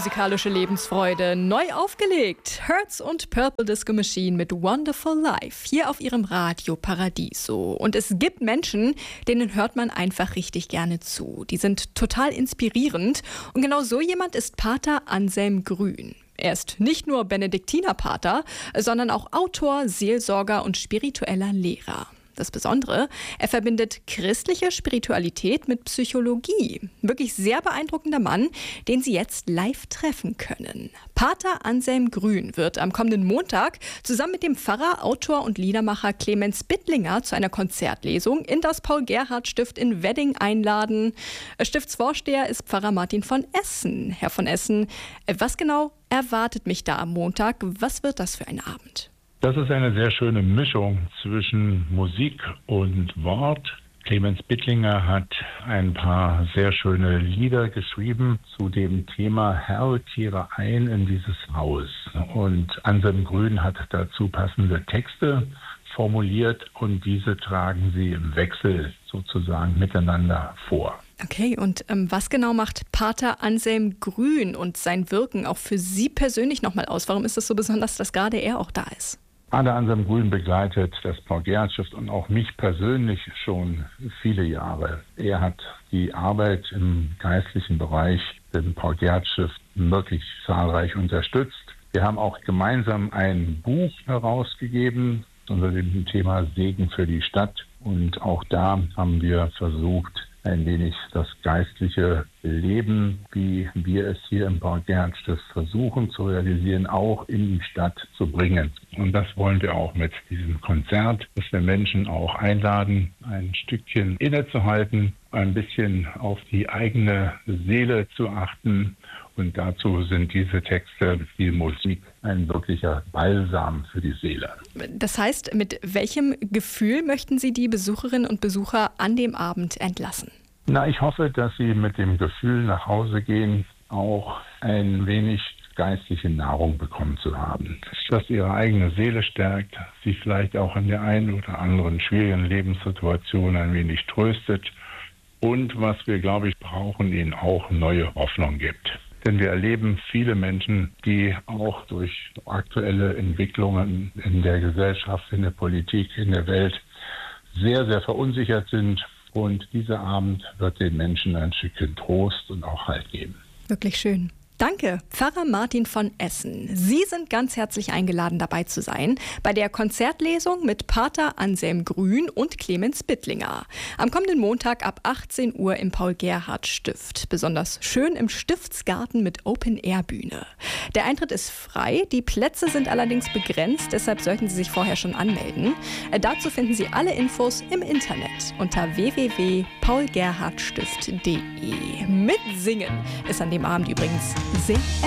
musikalische Lebensfreude neu aufgelegt. Hertz und Purple Disco Machine mit Wonderful Life hier auf ihrem Radio Paradiso. Und es gibt Menschen, denen hört man einfach richtig gerne zu. Die sind total inspirierend. Und genau so jemand ist Pater Anselm Grün. Er ist nicht nur Benediktinerpater, sondern auch Autor, Seelsorger und spiritueller Lehrer. Das Besondere, er verbindet christliche Spiritualität mit Psychologie. Wirklich sehr beeindruckender Mann, den Sie jetzt live treffen können. Pater Anselm Grün wird am kommenden Montag zusammen mit dem Pfarrer, Autor und Liedermacher Clemens Bittlinger zu einer Konzertlesung in das Paul-Gerhardt-Stift in Wedding einladen. Stiftsvorsteher ist Pfarrer Martin von Essen. Herr von Essen, was genau erwartet mich da am Montag? Was wird das für ein Abend? Das ist eine sehr schöne Mischung zwischen Musik und Wort. Clemens Bittlinger hat ein paar sehr schöne Lieder geschrieben zu dem Thema Herr, kehre ein in dieses Haus. Und Anselm Grün hat dazu passende Texte formuliert und diese tragen sie im Wechsel sozusagen miteinander vor. Okay, und was genau macht Pater Anselm Grün und sein Wirken auch für Sie persönlich nochmal aus? Warum ist es so besonders, dass gerade er auch da ist? Pater Anselm Grün begleitet das Paul-Gerhardt-Stift und auch mich persönlich schon viele Jahre. Er hat die Arbeit im geistlichen Bereich im Paul-Gerhardt-Stift wirklich zahlreich unterstützt. Wir haben auch gemeinsam ein Buch herausgegeben unter dem Thema Segen für die Stadt. Und auch da haben wir versucht, ein wenig das geistliche Leben, wie wir es hier im Paul-Gerhardt-Stift versuchen zu realisieren, auch in die Stadt zu bringen. Und das wollen wir auch mit diesem Konzert, dass wir Menschen auch einladen, ein Stückchen innezuhalten, ein bisschen auf die eigene Seele zu achten. Und dazu sind diese Texte, die Musik, ein wirklicher Balsam für die Seele. Das heißt, mit welchem Gefühl möchten Sie die Besucherinnen und Besucher an dem Abend entlassen? Ich hoffe, dass sie mit dem Gefühl nach Hause gehen, auch ein wenig geistliche Nahrung bekommen zu haben. Dass ihre eigene Seele stärkt, sie vielleicht auch in der einen oder anderen schwierigen Lebenssituation ein wenig tröstet und was wir, glaube ich, brauchen, ihnen auch neue Hoffnung gibt. Denn wir erleben viele Menschen, die auch durch aktuelle Entwicklungen in der Gesellschaft, in der Politik, in der Welt sehr, sehr verunsichert sind. Und dieser Abend wird den Menschen ein Stückchen Trost und auch Halt geben. Wirklich schön. Danke, Pfarrer Martin von Essen. Sie sind ganz herzlich eingeladen, dabei zu sein bei der Konzertlesung mit Pater Anselm Grün und Clemens Bittlinger. Am kommenden Montag ab 18 Uhr im Paul-Gerhardt-Stift. Besonders schön im Stiftsgarten mit Open-Air-Bühne. Der Eintritt ist frei, die Plätze sind allerdings begrenzt, deshalb sollten Sie sich vorher schon anmelden. Dazu finden Sie alle Infos im Internet unter www.paulgerhardtstift.de. Mitsingen ist an dem Abend übrigens sehr